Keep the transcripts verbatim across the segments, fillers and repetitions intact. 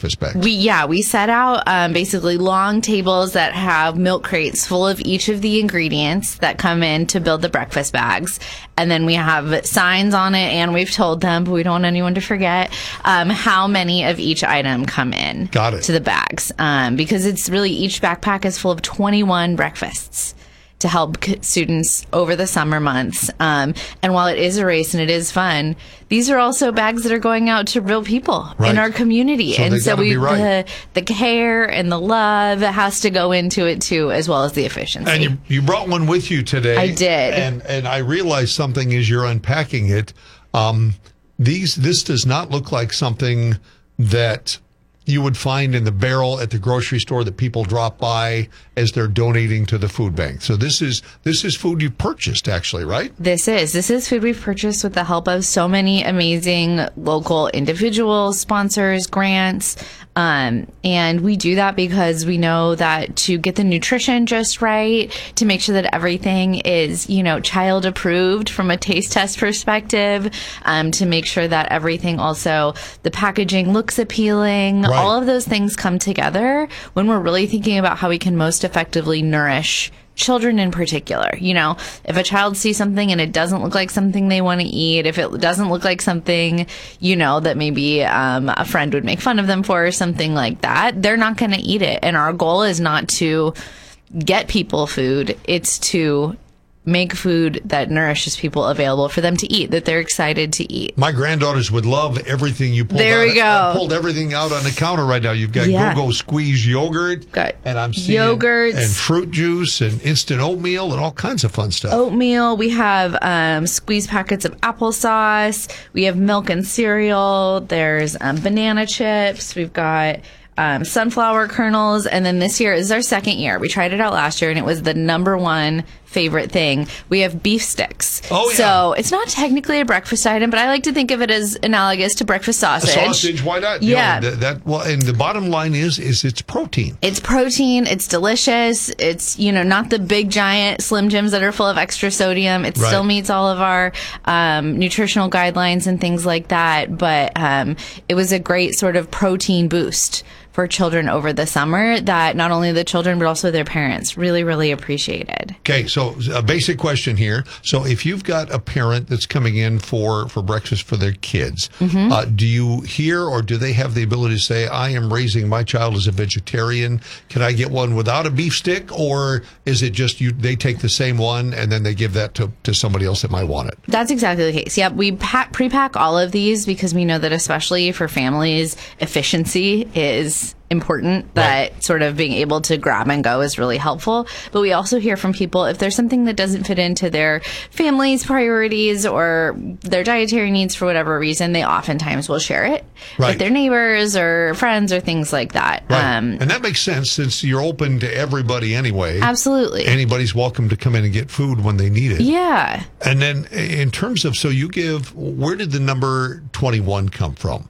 breakfast bags? We yeah, we set out um, basically long tables that have milk crates full of each of the ingredients that come in to build the breakfast bags. And then we have signs on it, and we've told them, but we don't want anyone to forget, um, how many of each item come in Got it. to the bags. Um, because it's really, each backpack is full of twenty-one breakfasts to help c- students over the summer months. Um, and while it is a race and it is fun, these are also bags that are going out to real people Right. in our community. So and they so gotta we be right. the, the care and the love has to go into it too, as well as the efficiency. And you, you brought one with you today. I did. And and I realized something as you're unpacking it. Um, these this does not look like something that you would find in the barrel at the grocery store that people drop by as they're donating to the food bank. So this is this is food you purchased, actually, right? This is. This is food we've purchased with the help of so many amazing local individuals, sponsors, grants. Um, and we do that because we know that to get the nutrition just right, to make sure that everything is, you know, child approved from a taste test perspective, um, to make sure that everything also, the packaging looks appealing. Right. All of those things come together when we're really thinking about how we can most effectively nourish children in particular. You know, if a child sees something and it doesn't look like something they want to eat, if it doesn't look like something, you know, that maybe um, a friend would make fun of them for or something like that, they're not going to eat it. And our goal is not to get people food, it's to make food that nourishes people available for them to eat, that they're excited to eat. My granddaughters would love everything you pulled There out. we go. I pulled everything out on the counter right now. You've got Yeah. Go-Go Squeeze yogurt. Got and I'm seeing yogurts. and fruit juice and instant oatmeal and all kinds of fun stuff. Oatmeal. We have um, squeeze packets of applesauce. We have milk and cereal. There's um, banana chips. We've got um, sunflower kernels. And then this year is our second year. We tried it out last year, and it was the number one favorite thing. We have beef sticks. Oh, yeah. So it's not technically a breakfast item, but I like to think of it as analogous to breakfast sausage. Sausage, why not? You Yeah. know, that, that well, and the bottom line is, is it's protein. It's protein. It's delicious. It's, you know, not the big giant Slim Jims that are full of extra sodium. It Right. still meets all of our um, nutritional guidelines and things like that. But um, it was a great sort of protein boost for children over the summer that not only the children but also their parents really, really appreciated. Okay, so a basic question here. So if you've got a parent that's coming in for, for breakfast for their kids, Mm-hmm. uh, do you hear or do they have the ability to say, I am raising my child as a vegetarian. Can I get one without a beef stick? Or is it just you? They take the same one and then they give that to, to somebody else that might want it? That's exactly the case. Yep, we pack, pre-pack all of these because we know that especially for families, efficiency is important, that Right. sort of being able to grab and go is really helpful. But we also hear from people if there's something that doesn't fit into their family's priorities or their dietary needs for whatever reason, they oftentimes will share it Right. with their neighbors or friends or things like that. Right. Um, and that makes sense since you're open to everybody anyway. absolutely. Anybody's welcome to come in and get food when they need it. Yeah. And then in terms of, so you give, where did the number twenty-one come from?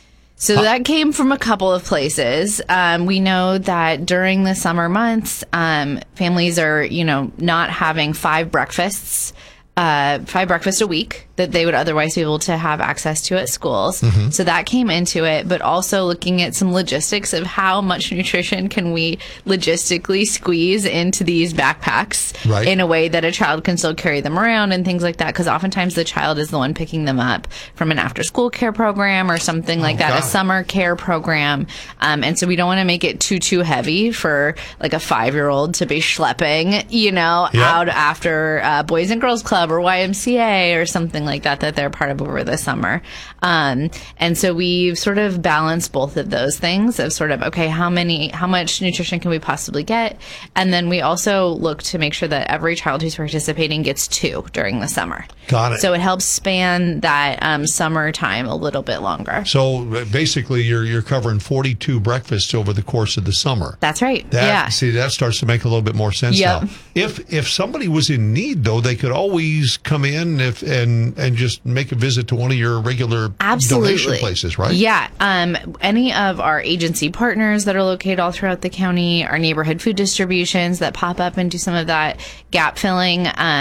So that came from a couple of places. Um, we know that during the summer months, um, families are, you know, not having five breakfasts, uh, five breakfasts a week that they would otherwise be able to have access to at schools. Mm-hmm. So that came into it, but also looking at some logistics of how much nutrition can we logistically squeeze into these backpacks Right. in a way that a child can still carry them around and things like that. Because oftentimes the child is the one picking them up from an after-school care program or something like that, God. a summer care program. Um, and so we don't want to make it too, too heavy for like a five-year-old to be schlepping, you know, Yep. out after uh, Boys and Girls Club or Y M C A or something like that that they're part of over the summer. Um, and so we've sort of balanced both of those things of sort of, okay, how many, how much nutrition can we possibly get? And then we also look to make sure that every child who's participating gets two during the summer. Got it. So it helps span that um, summer time a little bit longer. So uh, basically, you're you're covering forty-two breakfasts over the course of the summer. That's right. That, yeah. See, that starts to make a little bit more sense Yep. now. If if somebody was in need, though, they could always come in if and and just make a visit to one of your regular Absolutely. donation places, right? Yeah. Um, any of our agency partners that are located all throughout the county, our neighborhood food distributions that pop up and do some of that gap filling. Um,